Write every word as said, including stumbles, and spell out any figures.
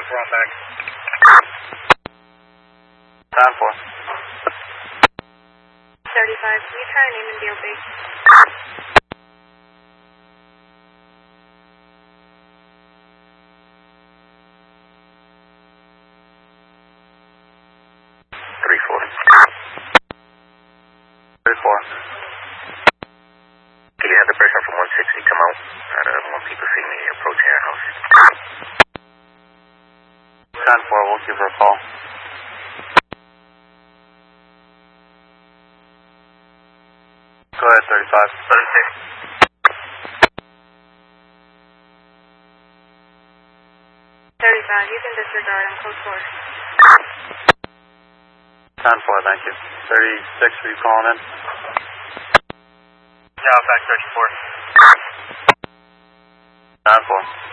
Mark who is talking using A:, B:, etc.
A: four on back.
B: Time for.
C: thirty-five, can you try a name and D O B?
B: Three four. Three four. Can you have the person from one sixty come out? I don't want people seeing me approaching your house. Time four, we'll give her a call. Go ahead, thirty-five. thirty-six.
C: thirty-five, you can disregard on code four.
B: Time four, thank you. thirty-six, are you calling in?
A: Yeah, back thirty-four.
B: Time four.